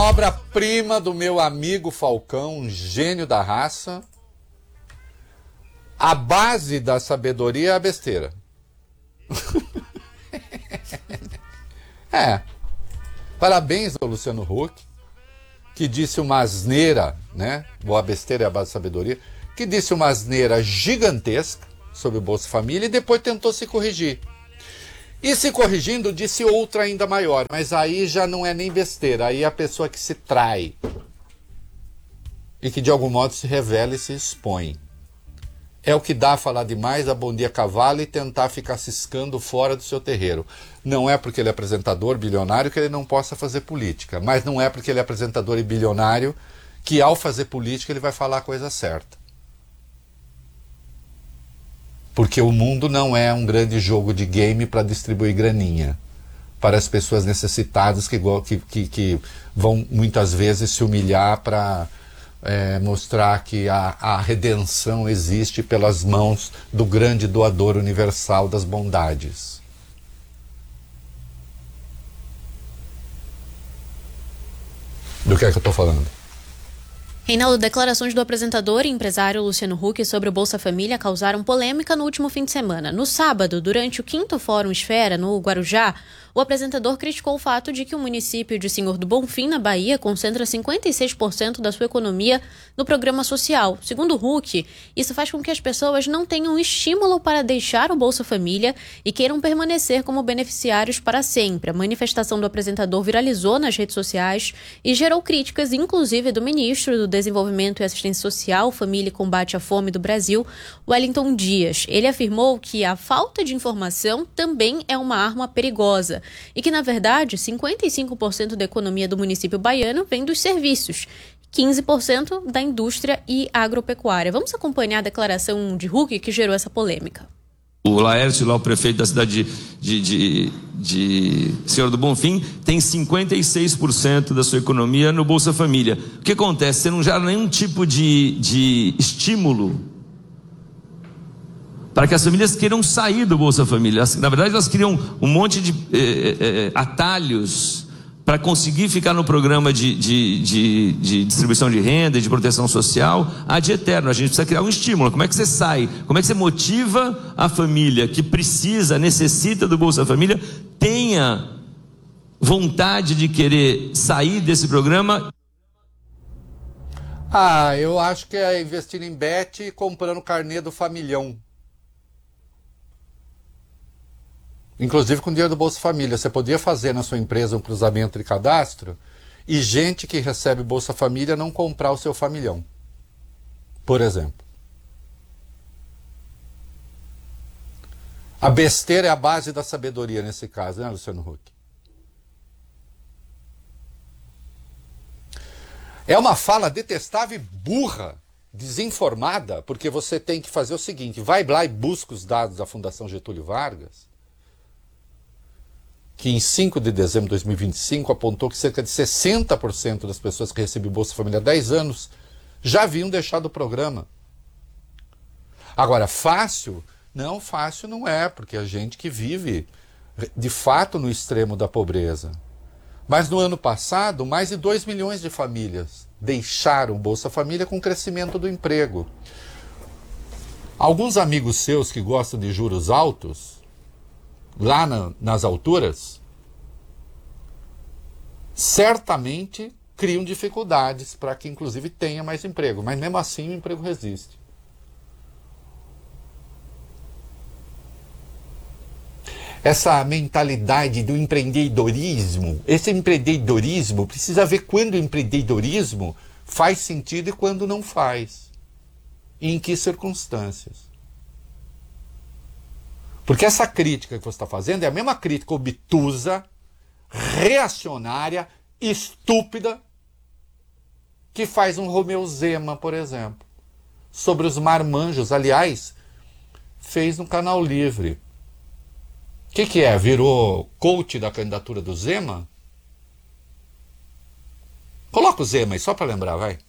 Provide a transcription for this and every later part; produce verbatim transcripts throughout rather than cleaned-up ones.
obra-prima do meu amigo Falcão, um gênio da raça. A base da sabedoria é a besteira. É. Parabéns ao Luciano Huck, que disse uma asneira, né? A besteira é a base da sabedoria, que disse uma asneira gigantesca sobre o Bolsa Família e depois tentou se corrigir. E se corrigindo, disse outra ainda maior, mas aí já não é nem besteira, aí é a pessoa que se trai e que de algum modo se revela e se expõe. É o que dá a falar demais, a bom dia cavalo e tentar ficar ciscando fora do seu terreiro. Não é porque ele é apresentador bilionário que ele não possa fazer política, mas não é porque ele é apresentador e bilionário que ao fazer política ele vai falar a coisa certa. Porque o mundo não é um grande jogo de game para distribuir graninha para as pessoas necessitadas que, que, que vão muitas vezes se humilhar para é, mostrar que a, a redenção existe pelas mãos do grande doador universal das bondades. Do que é que eu estou falando? Reinaldo, declarações do apresentador e empresário Luciano Huck sobre o Bolsa Família causaram polêmica no último fim de semana. No sábado, durante o quinto Fórum Esfera, no Guarujá, o apresentador criticou o fato de que o município de Senhor do Bonfim, na Bahia, concentra cinquenta e seis por cento da sua economia no programa social. Segundo Huck, isso faz com que as pessoas não tenham estímulo para deixar o Bolsa Família e queiram permanecer como beneficiários para sempre. A manifestação do apresentador viralizou nas redes sociais e gerou críticas, inclusive do ministro do Desenvolvimento e Assistência Social, Família e Combate à Fome do Brasil, Wellington Dias. Ele afirmou que a falta de informação também é uma arma perigosa e que, na verdade, cinquenta e cinco por cento da economia do município baiano vem dos serviços, quinze por cento da indústria e agropecuária. Vamos acompanhar a declaração de Huck que gerou essa polêmica. O Laércio, lá o prefeito da cidade de, de, de, de Senhor do Bonfim, tem cinquenta e seis por cento da sua economia no Bolsa Família. O que acontece? Você não gera nenhum tipo de, de estímulo para que as famílias queiram sair do Bolsa Família. Na verdade, elas criam um monte de eh, eh, atalhos para conseguir ficar no programa de, de, de, de distribuição de renda e de proteção social ad eterno. A gente precisa criar um estímulo. Como é que você sai? Como é que você motiva a família que precisa, necessita do Bolsa Família, tenha vontade de querer sair desse programa? Ah, eu acho que é investir em bet e comprando carnê do familhão. Inclusive com dinheiro do Bolsa Família. Você podia fazer na sua empresa um cruzamento de cadastro e gente que recebe Bolsa Família não comprar o seu familhão, por exemplo. A besteira é a base da sabedoria nesse caso, né, Luciano Huck? É uma fala detestável e burra, desinformada, porque você tem que fazer o seguinte: vai lá e busca os dados da Fundação Getúlio Vargas, que em cinco de dezembro de dois mil e vinte e cinco apontou que cerca de sessenta por cento das pessoas que recebem Bolsa Família há dez anos já haviam deixado o programa. Agora, fácil? Não, fácil não é, porque a gente que vive, de fato, no extremo da pobreza. Mas no ano passado, mais de dois milhões de famílias deixaram o Bolsa Família com o crescimento do emprego. Alguns amigos seus que gostam de juros altos, lá na, nas alturas, certamente criam dificuldades para que inclusive tenha mais emprego, mas mesmo assim o emprego resiste. Essa mentalidade do empreendedorismo, esse empreendedorismo precisa ver quando o empreendedorismo faz sentido e quando não faz, e em que circunstâncias. Porque essa crítica que você está fazendo é a mesma crítica obtusa, reacionária, estúpida, que faz um Romeu Zema, por exemplo, sobre os marmanjos. Aliás, fez no Canal Livre. O que, que é? Virou coach da candidatura do Zema? Coloca o Zema aí, só para lembrar, vai.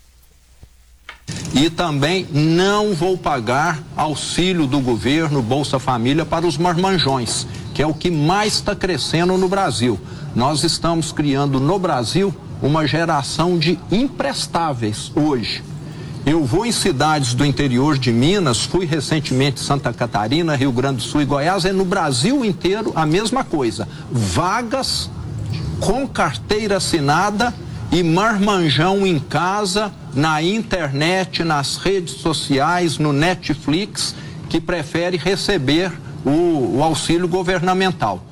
E também não vou pagar auxílio do governo, Bolsa Família, para os marmanjões, que é o que mais está crescendo no Brasil. Nós estamos criando no Brasil uma geração de imprestáveis hoje. Eu vou em cidades do interior de Minas, fui recentemente em Santa Catarina, Rio Grande do Sul e Goiás, é no Brasil inteiro a mesma coisa. Vagas com carteira assinada e marmanjão em casa, na internet, nas redes sociais, no Netflix, que prefere receber o, o auxílio governamental.